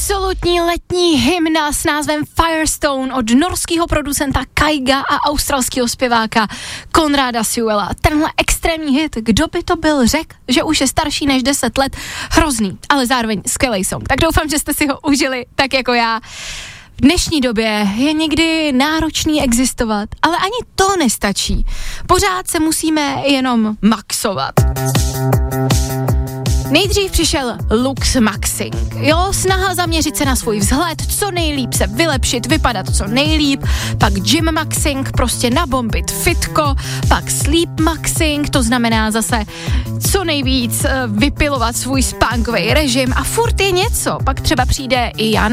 Absolutní letní hymna s názvem Firestone od norského producenta Kaiga a australského zpěváka Conrada Sewella. Tenhle extrémní hit, kdo by to byl řekl, že už je starší než 10 let, hrozný, ale zároveň skvělej song. Tak doufám, že jste si ho užili tak jako já. V dnešní době je někdy náročný existovat, ale ani to nestačí. Pořád se musíme jenom maxovat. Nejdřív přišel Lux Maxing, snaha zaměřit se na svůj vzhled, co nejlíp se vylepšit, vypadat co nejlíp, pak Gym Maxing, prostě nabombit fitko, pak Sleep Maxing, to znamená zase co nejvíc vypilovat svůj spánkový režim a furt je něco, pak třeba přijde i